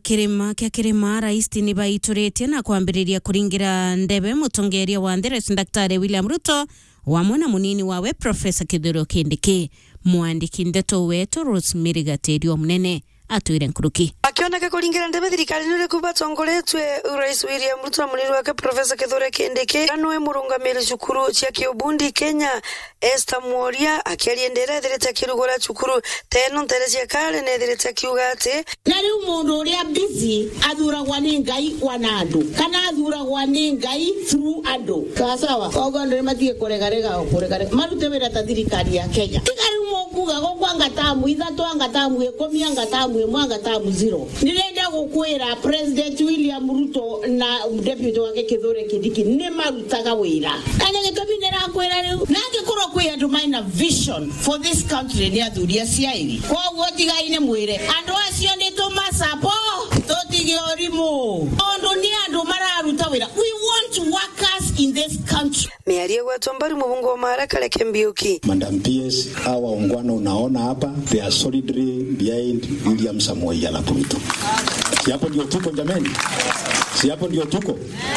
kirima rais ni baiturete na kuambiriria kuringira ndebe mutongeria wa Nderesi Daktari William Ruto wamwe na munini wawe Profesa Kithure Kindiki. Mwandiki ndeto wetu Rosemary Gaterio Munene atwire nkuruki akioneka kuringira ndebe thirikari nire kubatongoretwe Rais William Ruto na munini wake Profesa Kithure Kindiki anwe murungamire cukuru cia Kiubundi Kenya Esther Mworia akiariendera thirite kirugora cukuru teno nterecia kale ne thirite kiugate nari umundu uria busy athuragwa ni ngai wana andu kana athuragwa ni ngai through andu sawa kogo ndire mathie kuregarega marute wira ta thirikari ya Kenya tikari mukuga gokwanga tamu ithatu anga tamu 10 anga tamu mwanga tamu 0 nirenda gukwira President William Ruto na deputy wake Kithure Kindiki ni marutaga wira kana gitobinera kwira riu nake kuro kwira to mind a vision for this country ni athuria ciairi koguo tigaine mwire andu acio ni tumasapo totige orimo ondo ni andu mararuta wira. We want workers in this country. Miarie gwetu mbari mubungo mara kale Kembiuki Madam PS hawa ungwana unaona hapa they are solidly behind William Samoei Arap Ruto. Si hapo ndio tuko jameni? Si hapo ndio tuko?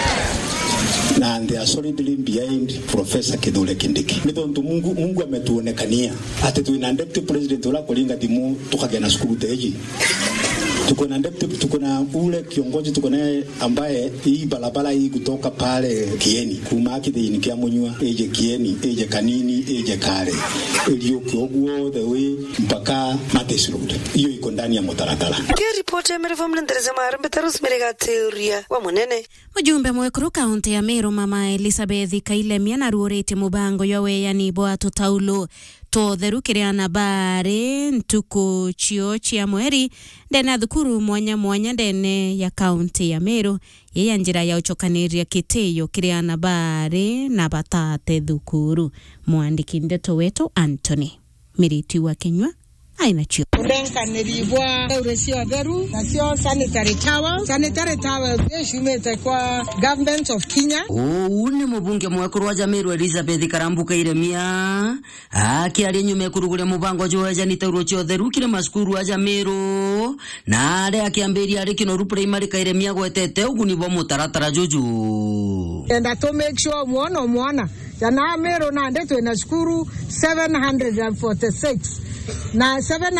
Na they are solidly behind Professor Kithure Kindiki. Ndio Mungu ametuonekania ati tuina deputy president wala kulinga timu tukagena skulu teji. Tuko na deputy, tuko na ule kiongozi tuko naye ambaye hii barabara hii kutoka pale Kieni kumaki the inikia munywa eje Kieni eje Kanini eje Kare ilio Kioguo the way mpaka Mates Road hiyo iko ndani ya mutaratara. Kia ripoti ya Mary Family Ndereza Marambe Rosemary Gaterio wa Munene. Mujumbe mwekuru kaunti ya Meru Mama Elizabeth Kailemia na ruorete mubango yowe yani boa tutaulo totheru kiriana bare ntuku chio chia mweri ndena thukuru mwanya ndene ya kaunti ya Meru yeya njira ya uchokaniria kiteyo kiriana bare na batate thukuru. Mwandiki ndeto wetu Anthony Miriti wa Kenywa aina chio Udenka nilibwa uresio theru na sio sanitary towel shumete kwa government of Kenya. Une mubunge mwekuru wa Meru Elizabeth Karambuka Iremia akiaria nyume kurugure mubango joja nitauro chio theru kire maskuru wa Meru na ari akiamberia ari kinoru primary Kairemia gwetete uguni bo mutaratara juju And to make sure mwana jana Meru na ndeto na skuru 746 na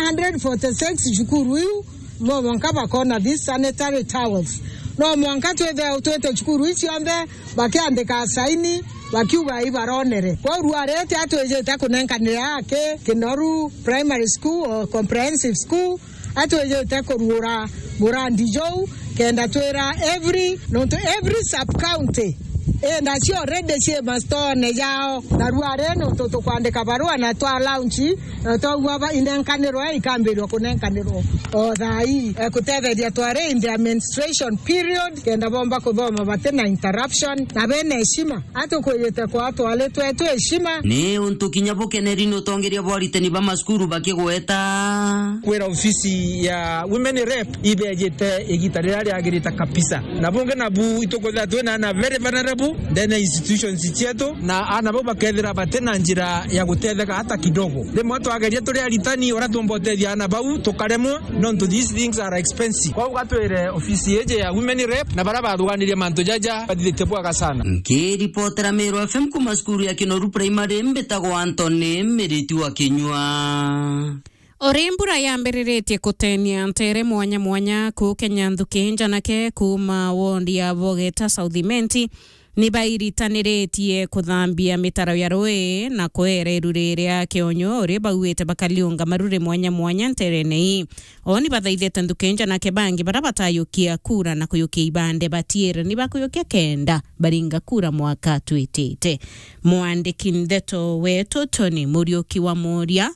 746 chukuru yu mo mwankaba kona these sanitary towels no mwanka twethe chukuru ichi ambe bakiandika saini bakiuga ibaronere kwa ruarete atwejeta kunenkanira yake kinoru primary school or comprehensive school atwejeta kurura burandijo kenda twera every sub county na sio already sie mastone yao na ruare no to kwandika barua na to launch na to gwa inenkaniro ikambirwa kunenkaniro thai kutetheria tware in the menstruation period kenda bomba kuthoma batena interruption na bene heshima ato kwete kwa twale twetu heshima ni untukinya bokeneri no tongeria boriteni ba maskuru bakigweta kwera ofisi ya women rep ibejete igitarira ria agirita kapisa na bunge na bu itokoza twena na very vulnerable ndene institutions chietu na anabo bakethira batena njira ya gutetheka hata kidogo demo twageria turi aritani ora tumbotethia ana bau tukaremwo nonto these things are expensive kwa gatwire ofisi yeje ya women rep na baraba thuganirie manto jaja bathite bwaga sana nkiripotera Meru FM kuma skuru ya Kinoru primary mbetagwo Anthony Miriti wa Kenywa. Orembura yambiriretie kutenia ntere mwanya ku Kenya nthukinja nake kuma wondi ya Bogeta South Menti ni bairitaniritie kuthambia mitaro ya rwe na kwererurire ya kionyo uri bauete bakaliunga marure mwanya nterene oni bathaithete nthukinja nake bangi barabatayukia kura na kuyukia ibande batiere ni bakuyukia kenda baringa kura mwaka twitete. Mwandiki ndeto wetu Tony Muriuki wa Moria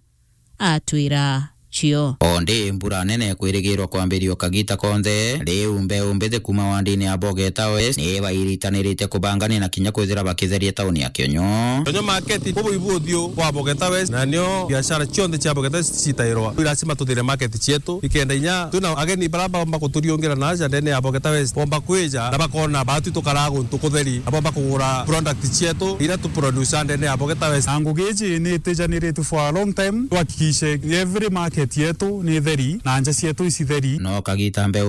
atwira chio onde mbura nene kwirigirwa kwambirio kagita konthe riu mbeuthe kuma wandini ya Bogeta West ni bairitanirite kubangania na kinya kwithira bakitheria tauni ya Kionyo market bobo ibuthio kwa Bogeta West na nio biashara chionde cha Bogeta citairwa lazima tuthire market chietu ikenda inya tuna ageni baraba bakuturiongera na aja ndene ya Bogeta West bomba kwija na bakona batu tukarago tukutheri abomba kugura product chietu ira tu produce ndene ya Bogeta West angugeji ni tejanirate for a long time tuhakikishe every market yetu ni theri na anja cietu isi theri no kagita